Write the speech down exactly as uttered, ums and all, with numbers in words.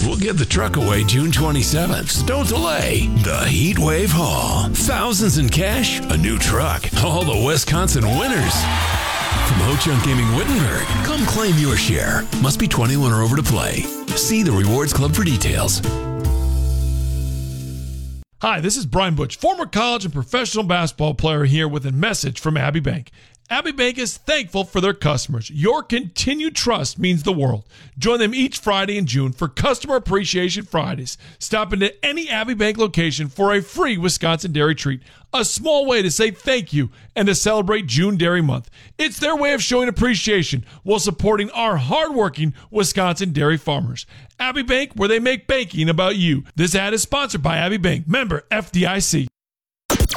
We'll get the truck away June twenty-seventh. So don't delay. The Heat Wave Haul. Thousands in cash, a new truck, all the Wisconsin winners. From Ho Chunk Gaming Wittenberg, come claim your share. Must be twenty-one or over to play. See the Rewards Club for details. Hi, this is Brian Butch, former college and professional basketball player, here with a message from Abbey Bank. Abbey Bank is thankful for their customers. Your continued trust means the world. Join them each Friday in June for Customer Appreciation Fridays. Stop into any Abbey Bank location for a free Wisconsin dairy treat. A small way to say thank you and to celebrate June Dairy Month. It's their way of showing appreciation while supporting our hardworking Wisconsin dairy farmers. Abbey Bank, where they make banking about you. This ad is sponsored by Abbey Bank. Member F D I C.